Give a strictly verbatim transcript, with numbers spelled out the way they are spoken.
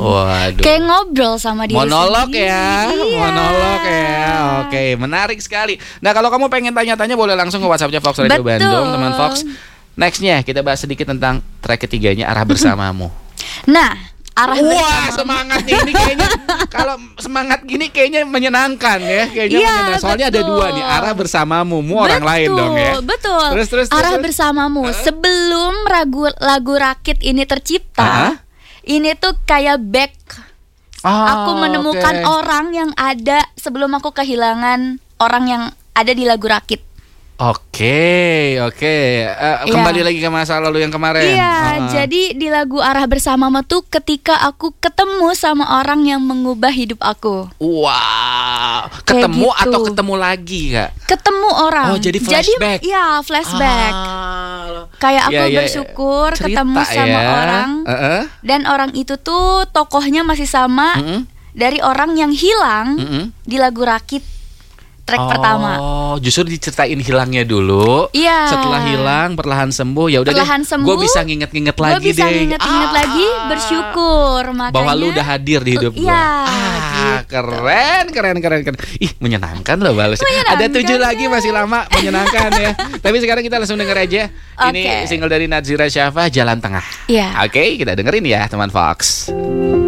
Waduh. Kayak ngobrol sama diri Monolog sendiri. ya, Iya. monolog ya. Oke, menarik sekali. Nah, kalau kamu pengen tanya-tanya boleh langsung ke WhatsApp-nya Fox Radio Betul. Bandung, teman Fox. Nextnya kita bahas sedikit tentang track ketiganya, Arah Bersamamu. Nah, arah Wah, bersamamu. semangat nih ini kayaknya. Kalau semangat gini kayaknya menyenangkan ya, kayaknya Iya, menyenangkan. Soalnya ada betul. dua nih, Arah Bersamamu, mu orang Betul, lain dong ya. Betul. Terus, terus, terus, Arah terus. bersamamu. Huh? Sebelum lagu lagu Rakit ini tercipta, Uh-huh. ini tuh kayak back. Ah, Aku menemukan oke. orang yang ada sebelum aku kehilangan orang yang ada di lagu Rakit. Oke, oke. Eh, kembali lagi ke masa lalu yang kemarin. Iya, Ah. jadi di lagu Arah Bersamamu tuh ketika aku ketemu sama orang yang mengubah hidup aku. Wow, Kayak ketemu gitu. atau ketemu lagi Kak? Ketemu orang. Oh, jadi flashback. Iya, flashback. Ah, Kayak aku ya, ya, ya. bersyukur Cerita ketemu sama ya. orang. Uh-uh. Dan orang itu tuh tokohnya masih sama Mm-mm. dari orang yang hilang Mm-mm. di lagu Rakit track Oh, pertama. justru diceritain hilangnya dulu. Iya. Setelah hilang, perlahan sembuh. Ya udah deh. Perlahan sembuh, Gue bisa nginget-nginget Gue lagi bisa deh. inget-inget Ah. lagi, bersyukur. Makanya Bahwa lu udah hadir di hidup gue. Iya, Ah, gitu. keren, keren, keren, keren. Ih, menyenangkan loh balasnya. Menyenangkan, Ada tujuh ya. lagi masih lama, menyenangkan ya. Tapi sekarang kita langsung denger aja. Ini Oke. single dari Nazira Syafa, Jalan Tengah. Iya. Oke, kita dengerin ya teman Fox.